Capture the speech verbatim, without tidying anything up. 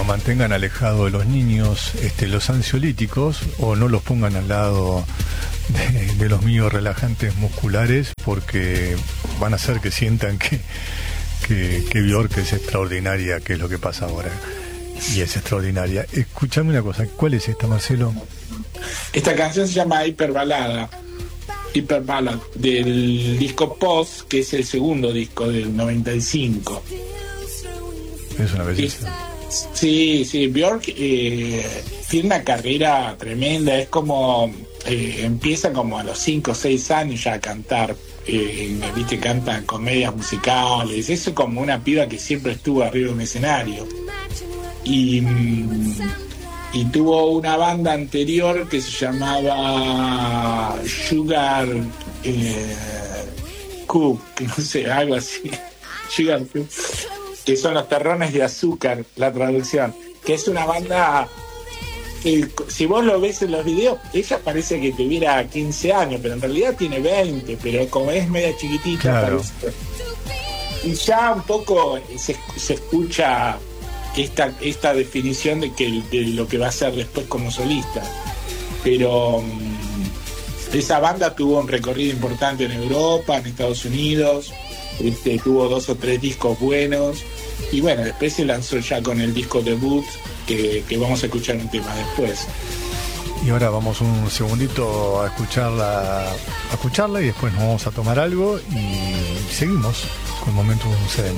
mantengan alejados de los niños este, los ansiolíticos, o no los pongan al lado de, de los míos relajantes musculares, porque van a hacer que sientan que, que, que Björk es extraordinaria, que es lo que pasa ahora. Y es extraordinaria. Escúchame una cosa, ¿cuál es esta, Marcelo? Esta canción se llama Hiperbalada. Hyperballad, del disco Post, que es el segundo disco del noventa y cinco. Es una belleza. Sí, sí, Björk eh, tiene una carrera tremenda. Es como eh, empieza como a los cinco o seis años ya a cantar, eh, viste, canta comedias musicales. Es como una piba que siempre estuvo arriba de un escenario. Y y tuvo una banda anterior que se llamaba Sugar eh, Cook, que no sé, algo así, Sugar Cook, que son los terrones de azúcar, la traducción, que es una banda que, si vos lo ves en los videos, ella parece que tuviera quince años, pero en realidad tiene veinte, pero como es media chiquitita, claro. Parece, y ya un poco se, se escucha Esta, esta definición de que de lo que va a ser después como solista. Pero um, esa banda tuvo un recorrido importante en Europa, en Estados Unidos, este, tuvo dos o tres discos buenos, y bueno, después se lanzó ya con el disco debut, que, que vamos a escuchar un tema después. Y ahora vamos un segundito a escucharla, a escucharla y después nos vamos a tomar algo y seguimos con Momentum C M.